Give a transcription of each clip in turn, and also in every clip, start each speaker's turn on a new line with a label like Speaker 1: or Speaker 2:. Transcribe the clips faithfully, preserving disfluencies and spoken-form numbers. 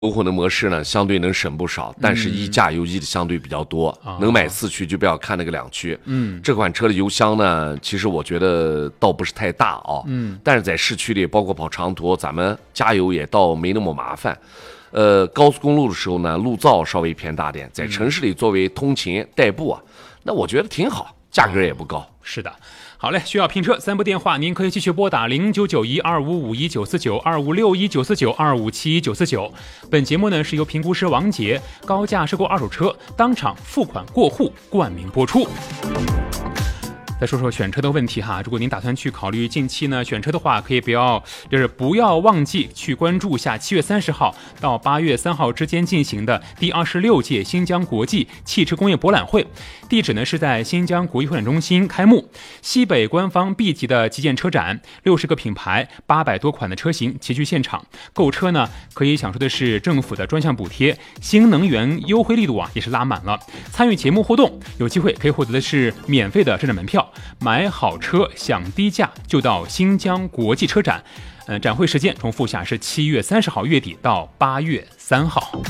Speaker 1: 油混的模式呢，相对能省不少，但是一加油机的相对比较多，嗯、能买四驱就不要看那个两驱。嗯，这款车的油箱呢，其实我觉得倒不是太大啊。嗯，但是在市区里，包括跑长途，咱们加油也倒没那么麻烦。呃，高速公路的时候呢，路噪稍微偏大点，在城市里作为通勤代步啊，那我觉得挺好，价格也不高。
Speaker 2: 哦、是的。好嘞，需要拼车三部电话，您可以继续拨打零九九一二五五一九四九二五六一九四九二五七一九四九。本节目呢是由评估师王杰高价收购二手车当场付款过户冠名播出。再说说选车的问题哈，如果您打算去考虑近期呢选车的话，可以不要就是不要忘记去关注下七月三十号到八月三号之间进行的第二十六届新疆国际汽车工业博览会。地址呢是在新疆国际会展中心开幕，西北官方 B 级的旗舰车展，六十个品牌，八百多款的车型齐聚现场。购车呢可以享受的是政府的专项补贴，新能源优惠力度啊也是拉满了。参与节目互动，有机会可以获得的是免费的车展门票。买好车享低价，就到新疆国际车展。呃，展会时间重复下是七月三十号月底到八月三号。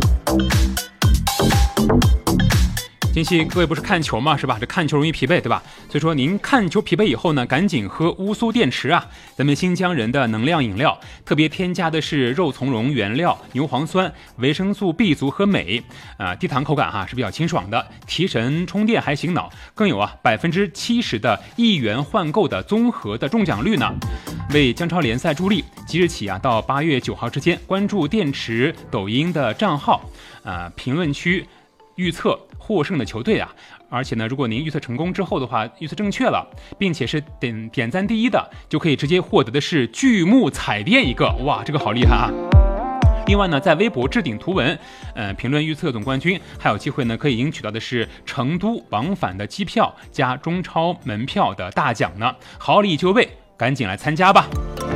Speaker 2: 近期各位不是看球嘛，是吧？这看球容易疲惫，对吧？所以说您看球疲惫以后呢，赶紧喝乌苏电池啊，咱们新疆人的能量饮料，特别添加的是肉苁蓉原料、牛磺酸、维生素 B 族和镁，啊、呃，低糖口感哈、啊、是比较清爽的，提神充电还醒脑，更有啊百分之七十的一元换购的综合的中奖率呢，为姜超联赛助力。即日起啊到八月九号之间，关注电池抖音的账号，啊、呃，评论区预测获胜的球队啊，而且呢，如果您预测成功之后的话，预测正确了，并且是点点赞第一的，就可以直接获得的是巨幕彩电一个，哇，这个好厉害啊！另外呢，在微博置顶图文，呃，评论预测总冠军，还有机会呢，可以赢取到的是成都往返的机票加中超门票的大奖呢，好礼就位，赶紧来参加吧！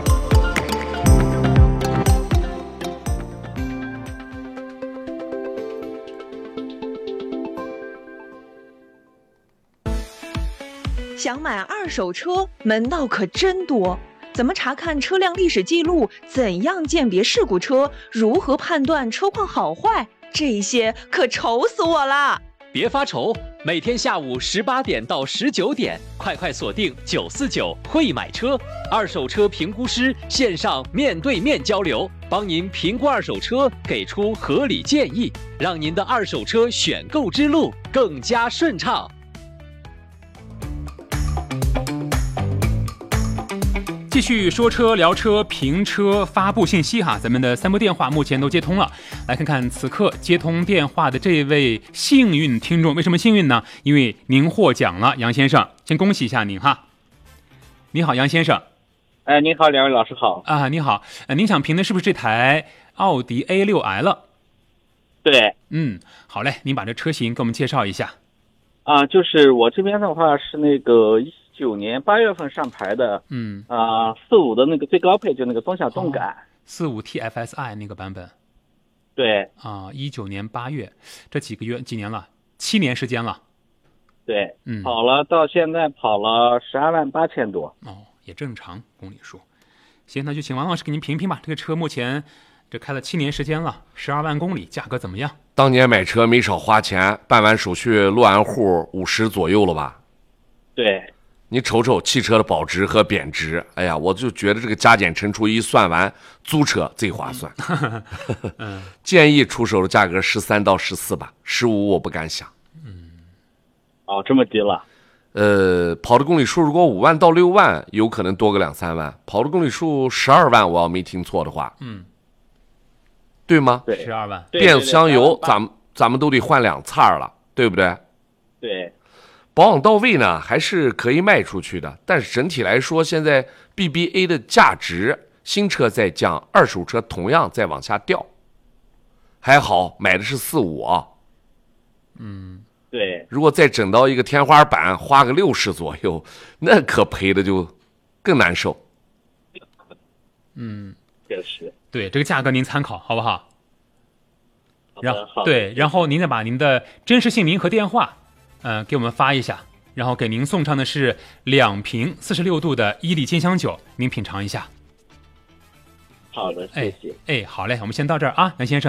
Speaker 3: 想买二手车，门道可真多。怎么查看车辆历史记录？怎样鉴别事故车？如何判断车况好坏？这些可愁死我了！
Speaker 4: 别发愁，每天下午十八点到十九点，快快锁定九四九会买车，二手车评估师线上面对面交流，帮您评估二手车，给出合理建议，让您的二手车选购之路更加顺畅。
Speaker 2: 继续说车聊车评车发布信息哈，咱们的三部电话目前都接通了，来看看此刻接通电话的这位幸运听众。为什么幸运呢？因为您获奖了，杨先生，先恭喜一下您哈。你好，杨先生。
Speaker 5: 哎，您好，两位老师好。
Speaker 2: 啊，你好，呃，您想评的是不是这台奥迪 A 六 L？
Speaker 5: 对。
Speaker 2: 嗯，好嘞，您把这车型给我们介绍一下。
Speaker 5: 啊，就是我这边的话是那个一九年八月份上牌的，
Speaker 2: 嗯
Speaker 5: 啊，四五的那个最高配，就那个中小动感，
Speaker 2: 四五 T F S I 那个版本。
Speaker 5: 对。
Speaker 2: 啊，一九年八月，这几个月几年了？七年时间了。
Speaker 5: 对，
Speaker 2: 嗯，
Speaker 5: 跑了到现在跑了十二万八千多。
Speaker 2: 哦，也正常公里数。行，那就请王老师给您评评吧。这个车目前这开了七年时间了，十二万公里，价格怎么样？
Speaker 1: 当年买车没少花钱，办完手续落完户五十左右了吧？
Speaker 5: 对。
Speaker 1: 你瞅瞅汽车的保值和贬值，哎呀，我就觉得这个加减乘除一算完，租车最划算。
Speaker 2: 嗯、
Speaker 1: 建议出手的价格十三到十四吧，十五我不敢想。
Speaker 5: 嗯，哦，这么低了。
Speaker 1: 呃，跑的公里数如果五万到六万，有可能多个两三万；跑的公里数十二万，我要没听错的话，
Speaker 2: 嗯，
Speaker 1: 对吗？
Speaker 5: 对，
Speaker 2: 十二万。
Speaker 1: 变速箱油，咱们咱们都得换两次了，对不对？
Speaker 5: 对。
Speaker 1: 保养到位呢，还是可以卖出去的。但是整体来说，现在 B B A 的价值，新车在降，二手车同样在往下掉。还好买的是四五啊。
Speaker 2: 嗯，
Speaker 5: 对。
Speaker 1: 如果再整到一个天花板，花个六十左右，那可赔的就更难受。
Speaker 2: 嗯，
Speaker 5: 确实。
Speaker 2: 对，这个价格您参考好不好？
Speaker 5: 然后
Speaker 2: 对，然后您再把您的真实姓名和电话。呃，给我们发一下，然后给您送上的是两瓶四十六度的伊利金香酒，您品尝一下。
Speaker 5: 好的，谢谢。
Speaker 2: 哎，哎好嘞，我们先到这儿啊，杨先生。